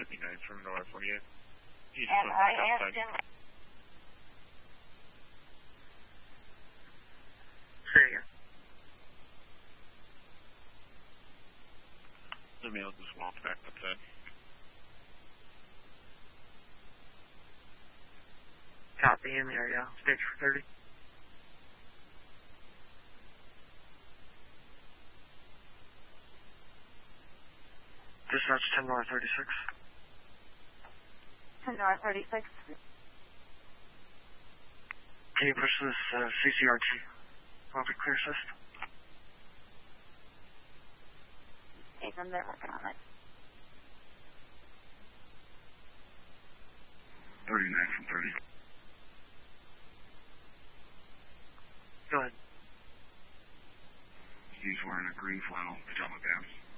59 from North 48. And I asked him... Say again. The male just walked back outside. Copy in the area. Stage 30. Dispatch 10 North 36. 10 North 36. Can you push this CCRT? Will be clear, system. Okay, then they're working on it. 39 from 30. Go ahead. He's wearing a green flannel pajama pants.